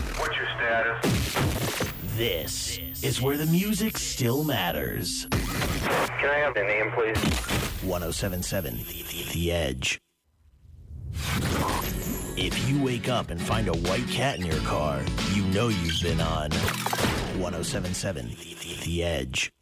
What's your status? This is where the music still matters. Can I have the name, please? 1077 The Edge. If you wake up and find a white cat in your car, you know you've been on 1077 The Edge.